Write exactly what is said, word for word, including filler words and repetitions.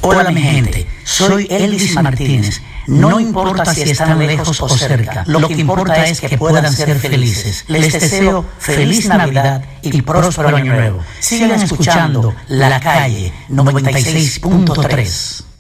Hola mi gente, soy Elvis Martínez. No importa si están lejos o cerca, lo que importa es que puedan ser felices. Les deseo feliz Navidad y próspero Año Nuevo. Sigan escuchando La Calle noventa y seis punto tres.